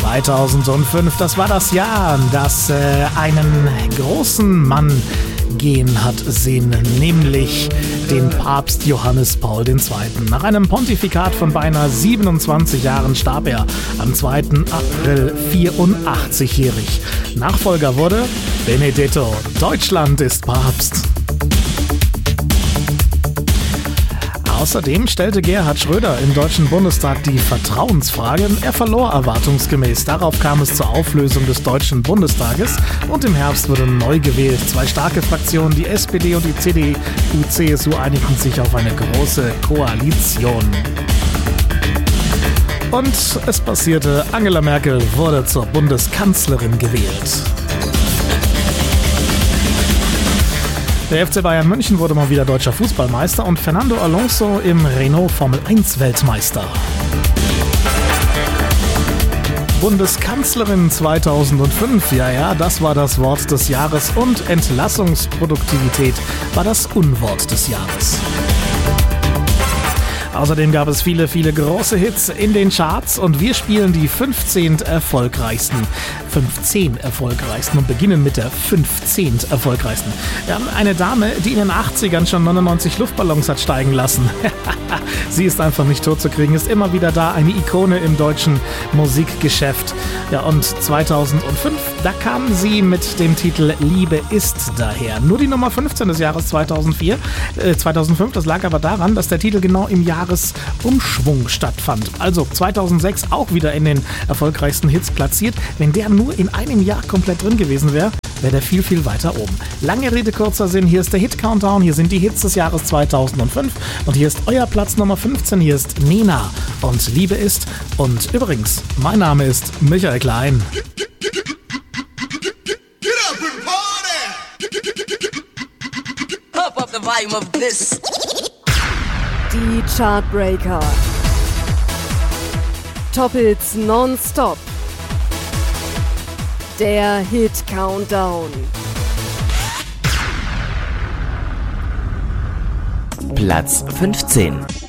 2005, das war das Jahr, das einen großen Mann gehen hat sehen, nämlich den Papst Johannes Paul II. Nach einem Pontifikat von beinahe 27 Jahren starb er am 2. April 84-jährig. Nachfolger wurde Benedetto. Deutschland ist Papst. Außerdem stellte Gerhard Schröder im Deutschen Bundestag die Vertrauensfrage. Er verlor erwartungsgemäß. Darauf kam es zur Auflösung des Deutschen Bundestages und im Herbst wurde neu gewählt. Zwei starke Fraktionen, die SPD und die CDU-CSU, einigten sich auf eine große Koalition. Und es passierte, Angela Merkel wurde zur Bundeskanzlerin gewählt. Der FC Bayern München wurde mal wieder deutscher Fußballmeister und Fernando Alonso im Renault Formel 1 Weltmeister. Bundeskanzlerin 2005, ja, das war das Wort des Jahres und Entlassungsproduktivität war das Unwort des Jahres. Außerdem gab es viele große Hits in den Charts und wir spielen die 15 erfolgreichsten und beginnen mit der 15 erfolgreichsten. Wir haben eine Dame, die in den 80ern schon 99 Luftballons hat steigen lassen. Sie ist einfach nicht totzukriegen, ist immer wieder da, eine Ikone im deutschen Musikgeschäft. Ja, und 2005, da kam sie mit dem Titel Liebe ist daher. Nur die Nummer 15 des Jahres 2005, das lag aber daran, dass der Titel genau im Jahresumschwung stattfand. Also 2006 auch wieder in den erfolgreichsten Hits platziert. Wenn der nur in einem Jahr komplett drin gewesen wäre, wäre der viel weiter oben. Lange Rede, kurzer Sinn, hier ist der Hit-Countdown, hier sind die Hits des Jahres 2005 und hier ist euer Platz Nummer 15, hier ist Nena und Liebe ist. Und übrigens, mein Name ist Michael Klein. Get up and party! Pump up the volume of this. Die Chartbreaker. Top-Hits non-stop. Der Hit-Countdown. Platz 15.